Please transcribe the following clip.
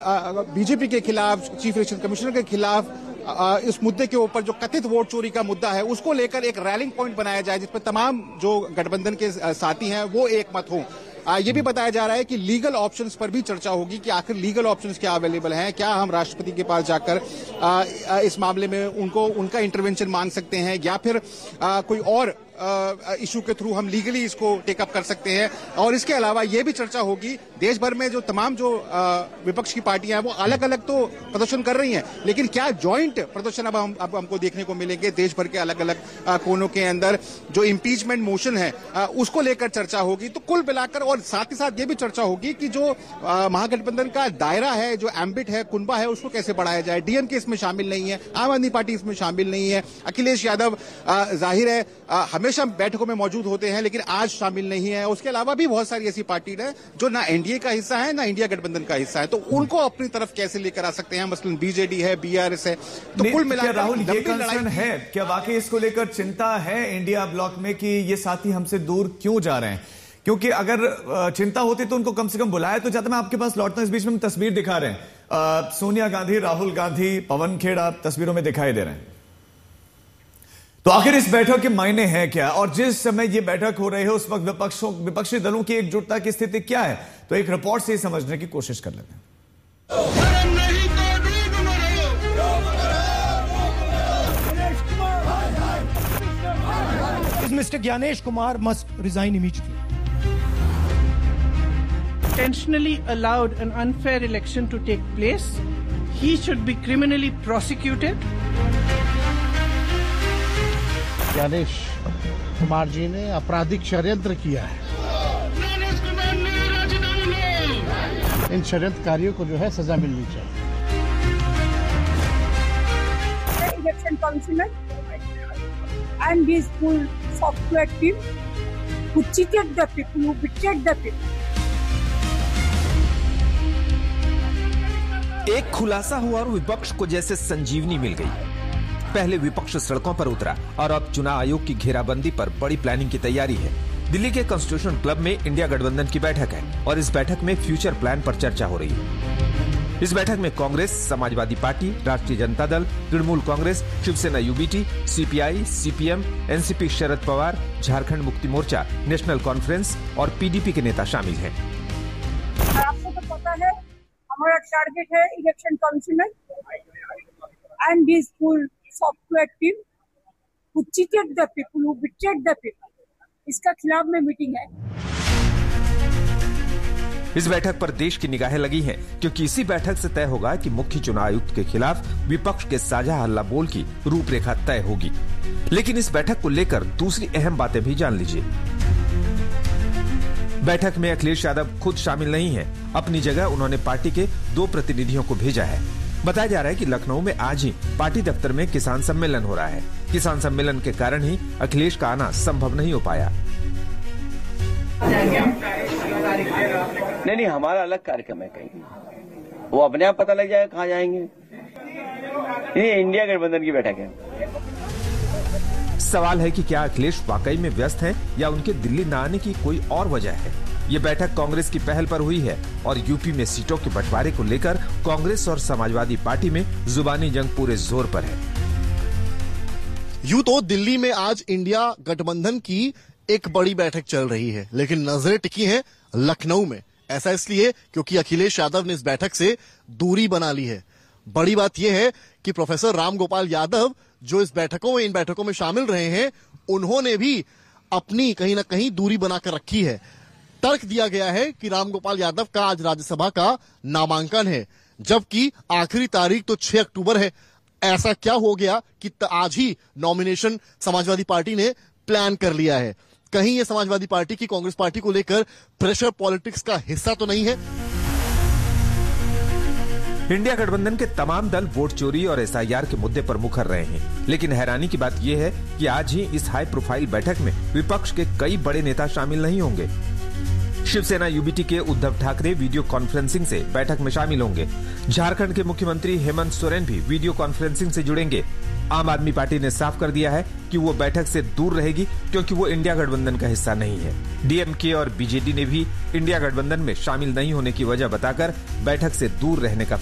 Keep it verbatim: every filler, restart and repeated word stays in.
BJP के खिलाफ, chief election commissioner के खिलाफ इस मुद्दे के ऊपर जो कथित वोट चोरी का मुद्दा है उसको लेकर एक रैलिंग पॉइंट बनाया जाए जिस पर तमाम जो गठबंधन के साथी हैं वो एक मत हों। ये भी बताया जा रहा है कि लीगल ऑप्शंस पर भी चर्चा होगी कि आखिर लीगल ऑप्शंस क्या अवेलेबल हैं, क्या हम राष्ट्रपति के पास जाकर इस मामले में उनको उनका इंटरवेंशन मांग सकते हैं या फिर कोई और इशू के थ्रू हम लीगली इसको टेकअप कर सकते हैं। और इसके अलावा यह भी चर्चा होगी देश भर में जो तमाम जो विपक्ष की पार्टियां हैं वो अलग अलग तो प्रदर्शन कर रही हैं, लेकिन क्या जॉइंट प्रदर्शन अब हम अब हमको देखने को मिलेंगे देश भर के अलग अलग कोनों के अंदर। जो इम्पीचमेंट मोशन है उसको लेकर चर्चा होगी। तो कुल मिलाकर और साथ ही साथ ये भी चर्चा होगी कि जो महागठबंधन का दायरा है, जो एम्बिट है, कुनबा है, उसको कैसे बढ़ाया जाए। डीएमके इसमें शामिल नहीं है, आम आदमी पार्टी इसमें शामिल नहीं है, अखिलेश यादव जाहिर है हमेशा बैठकों में मौजूद होते हैं लेकिन आज शामिल नहीं है। उसके अलावा भी बहुत सारी ऐसी पार्टी है जो ना एनडीए का हिस्सा है ना इंडिया गठबंधन का हिस्सा है, तो उनको अपनी तरफ कैसे लेकर आ सकते हैं। मसलन बीजेडी है, बीआरएस है। तो कुल मिलाकर राहुल ये कंसर्न है, क्या वाकई इसको लेकर चिंता है इंडिया ब्लॉक में कि ये साथी हमसे दूर क्यों जा रहे हैं? क्योंकि अगर चिंता होती तो उनको कम से कम बुलाया तो जाता। मैं आपके पास लौटता हूं, इस बीच में तस्वीर दिखा रहे हैं सोनिया गांधी, राहुल गांधी, पवन खेड़ा तस्वीरों में दिखाई दे रहे हैं। तो आखिर इस बैठक के मायने हैं क्या, और जिस समय ये बैठक हो रही है उस वक्त विपक्षों विपक्षी दलों की एकजुटता की स्थिति क्या है, तो एक रिपोर्ट से ही समझने की कोशिश कर लेते हैं। Mister Gyanesh Kumar must resign immediately. Intentionally allowed an unfair election to take place. He should be criminally prosecuted. Gyanesh Kumar ji ने आपराधिक षड्यंत्र किया है। इन षड्यंत्रकारियों को जो है सजा मिलनी चाहिए। Election councillor and his full software team who cheated the people, who betrayed the people. एक खुलासा हुआ और विपक्ष को जैसे संजीवनी मिल गई। पहले विपक्ष सड़कों पर उतरा और अब चुनाव आयोग की घेराबंदी पर बड़ी प्लानिंग की तैयारी है। दिल्ली के कॉन्स्टिट्यूशन क्लब में इंडिया गठबंधन की बैठक है और इस बैठक में फ्यूचर प्लान पर चर्चा हो रही है। इस बैठक में कांग्रेस, समाजवादी पार्टी, राष्ट्रीय Janata Dal, Trinamool Congress, Shiv Sena UBT, CPI, CPM, NCP Sharad Pawar, Jharkhand Mukti Morcha, national conference और पीडीपी के नेता शामिल हैं। आपको तो पता है हमारा टारगेट है election councillor and his full software team who cheated the people, who betrayed the people. इसका खिलाफ में मीटिंग है। इस बैठक पर देश की निगाहें लगी हैं क्योंकि इसी बैठक से तय होगा कि मुख्य चुनाव आयुक्त के खिलाफ विपक्ष के साझा हल्ला बोल की रूपरेखा तय होगी। लेकिन इस बैठक को लेकर दूसरी अहम बातें भी जान लीजिए। बैठक में अखिलेश यादव खुद शामिल नहीं है, अपनी जगह उन्होंने पार्टी के दो प्रतिनिधियों को भेजा है। बताया जा रहा है कि लखनऊ में आज ही पार्टी दफ्तर में किसान सम्मेलन हो रहा है। किसान सम्मेलन के कारण ही अखिलेश का आना संभव नहीं हो पाया। नहीं नहीं हमारा अलग कार्यक्रम है, कहीं वो अपने आप पता लग जाएगा कहाँ जाएंगे। ये इंडिया गठबंधन की बैठक है। सवाल है कि क्या अखिलेश वाकई में व्यस्त हैं या उनके दिल्ली न आने की कोई और वजह है। ये बैठक कांग्रेस की पहल पर हुई है और यूपी में सीटों के बंटवारे को लेकर कांग्रेस और समाजवादी पार्टी में जुबानी जंग पूरे जोर पर है। यूं तो दिल्ली में आज इंडिया गठबंधन की एक बड़ी बैठक चल रही है, लेकिन नजरें टिकी हैं लखनऊ में। ऐसा इसलिए क्योंकि अखिलेश यादव ने इस बैठक से दूरी बना ली है। बड़ी बात यह है कि प्रोफेसर राम गोपाल यादव जो इस बैठकों में इन बैठकों में शामिल रहे हैं, उन्होंने भी अपनी कहीं ना कहीं दूरी बनाकर रखी है। तर्क दिया गया है कि राम गोपाल यादव का आज राज्यसभा का नामांकन है, जबकि आखिरी तारीख तो छह अक्टूबर है। ऐसा क्या हो गया कि आज ही नॉमिनेशन समाजवादी पार्टी ने प्लान कर लिया है? कहीं ये समाजवादी पार्टी की कांग्रेस पार्टी को लेकर प्रेशर पॉलिटिक्स का हिस्सा तो नहीं है? इंडिया गठबंधन के तमाम दल वोट चोरी और एसआईआर के मुद्दे पर मुखर रहे हैं, लेकिन हैरानी की बात यह है कि आज ही इस हाई प्रोफाइल बैठक में विपक्ष के कई बड़े नेता शामिल नहीं होंगे। शिवसेना यूबीटी के उद्धव ठाकरे वीडियो कॉन्फ्रेंसिंग से बैठक में शामिल होंगे। झारखंड के मुख्यमंत्री हेमंत सोरेन भी वीडियो कॉन्फ्रेंसिंग से जुड़ेंगे। आम आदमी पार्टी ने साफ कर दिया है कि वो बैठक से दूर रहेगी क्योंकि वो इंडिया गठबंधन का हिस्सा नहीं है। डीएमके और बीजेडी ने भी इंडिया गठबंधन में शामिल नहीं होने की वजह बताकर बैठक से दूर रहने का